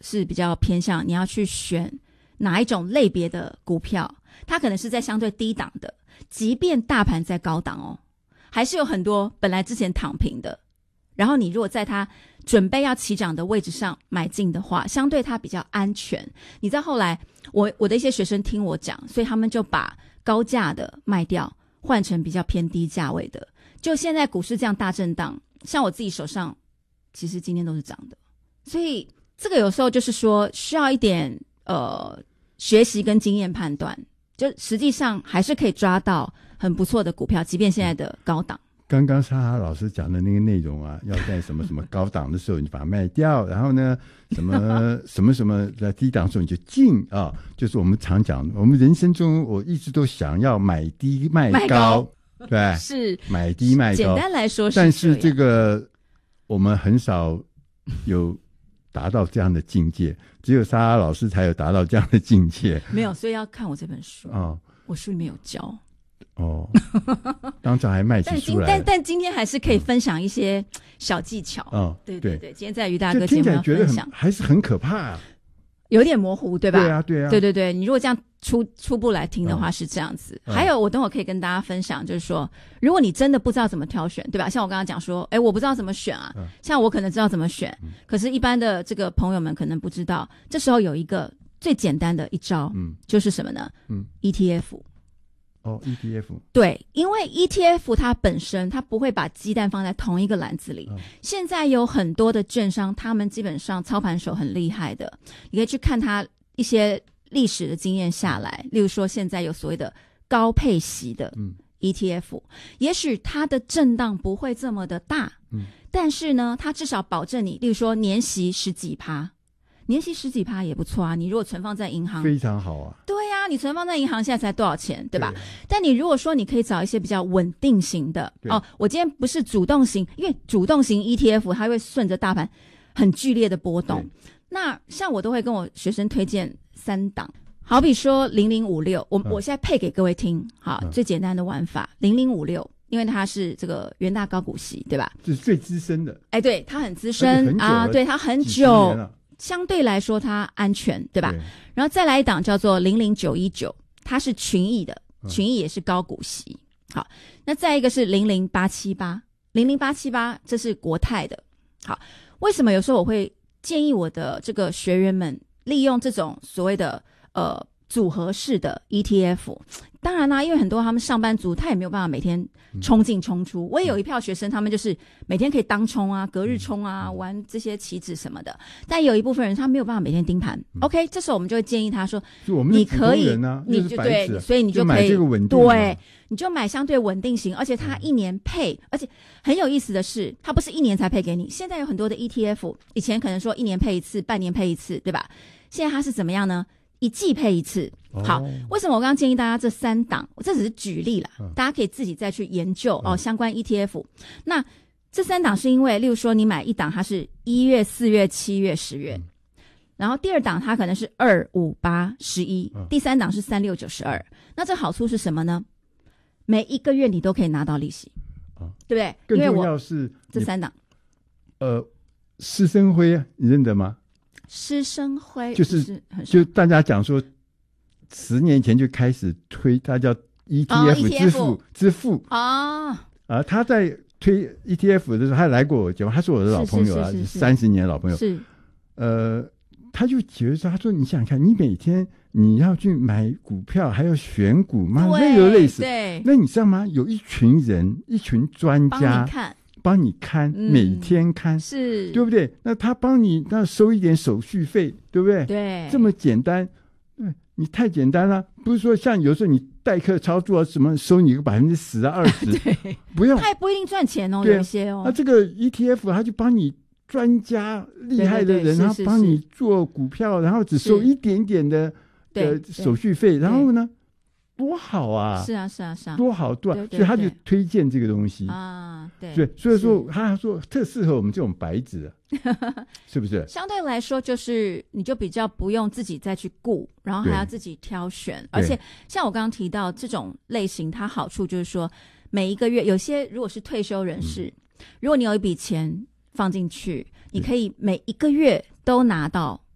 是比较偏向你要去选哪一种类别的股票，它可能是在相对低档的，即便大盘在高档哦，还是有很多本来之前躺平的，然后你如果在它准备要起涨的位置上买进的话，相对它比较安全。你在后来我的一些学生听我讲，所以他们就把高价的卖掉，换成比较偏低价位的。就现在股市这样大震荡，像我自己手上其实今天都是涨的，所以这个有时候就是说需要一点学习跟经验判断，就实际上还是可以抓到很不错的股票，即便现在的高档。 刚刚莎莎老师讲的那个内容啊，要在什么什么高档的时候你把它卖掉，然后呢什么什么什么在低档的时候你就进啊，就是我们常讲，我们人生中我一直都想要买低卖高，对， 是买低卖高。 简单来说是， 但是这个我们很少有达到这样的境界，只有莎莎老师才有达到这样的境界。 没有，所以要看我这本书哦， 我书里面有教。 哦，当场还卖起书来但今天还是可以分享一些小技巧。 哦， 对对对，今天在于大哥节目要分享， 还是很可怕啊， 有点模糊，对吧？ 对啊，对啊， 对对对，你如果这样初步来听的话是这样子。还有，我等会可以跟大家分享，就是说，如果你真的不知道怎么挑选，对吧？像我刚刚讲说，我不知道怎么选啊，像我可能知道怎么选，可是一般的这个朋友们可能不知道。这时候有一个最简单的一招，就是什么呢？ETF。 哦 ，ETF 对，因为 ETF 它本身它不会把鸡蛋放在同一个篮子里。现在有很多的券商，他们基本上操盘手很厉害的，你可以去看他一些历史的经验下来，例如说现在有所谓的高配息的 ETF，也许它的震荡不会这么的大，但是呢，它至少保证你，例如说年息10几%。年息10几%也不错啊，你如果存放在银行非常好啊。 对啊，你存放在银行现在才多少钱，对吧？但你如果说你可以找一些比较稳定型的我今天不是主动型，因为主动型 ETF 它会顺着大盘很剧烈的波动。那像我都会跟我学生推荐3档，好比说0056，我现在配给各位听，好，最简单的玩法0056。因为它是这个元大高股息，对吧？ 这是最资深的。 对，它很资深啊，对，它很久。相对来说它安全，对吧？然后再来一档叫做00919，它是群益的，群益也是高股息。好，那再一个是00878这是国泰的。好，为什么有时候我会建议我的这个学员们利用这种所谓的组合式的 ETF？当然啦，因为很多他们上班族他也没有办法每天冲进冲出。我也有一票学生，他们就是每天可以当冲啊、隔日冲啊、玩这些期指什么的。但有一部分人他没有办法每天盯盘。OK， 这时候我们就会建议他说，你可以，你就对，所以你就可以对，你就买相对稳定型，而且它1年配，而且很有意思的是，它不是1年才配给你。现在有很多的 ETF， 以前可能说1年配一次、半年配一次，对吧？现在它是怎么样呢？1季配一次。好，为什么我刚刚建议大家这3档？我这只是举例啦，大家可以自己再去研究相关 ETF。那这3档是因为，例如说你买一档它是1月、4月、7月、10月，然后第2档它可能是2、5、8、11，第3档是3、6、9、12。那这好处是什么呢？每1个月你都可以拿到利息，对不对？ 更重要是这3档， 施生辉你认得吗？ 施生辉就大家讲说10年前就开始推，他叫 ETF 支付他在推 ETF 的时候，他来过我节目，他是我的老朋友啊，30年的老朋友。 是， 他就觉得说，他说你想想看，你每天你要去买股票，还要选股嘛，累有累死。 对， 那你知道吗？有一群人，一群专家帮你看，每天看， 是， 对不对？那他帮你那收一点手续费，对不对？ 对， 这么简单。你太简单了，不是说像有时候你代客操作什么收你个10%啊20%， 对， 不用， 他也不一定赚钱哦，有一些哦。 那这个 ETF 他就帮你专家厉害的人，然后帮你做股票，然后只收一点点的手续费，然后呢，多好啊！ 是啊， 多好多，所以他就推荐这个东西啊，对， 所以说他说特适合我们这种白纸。是不是相对来说就是你就比较不用自己再去顾，然后还要自己挑选，而且像我刚刚提到这种类型，它好处就是说每一个月，有些如果是退休人士，如果你有一笔钱放进去，你可以每一个月都拿到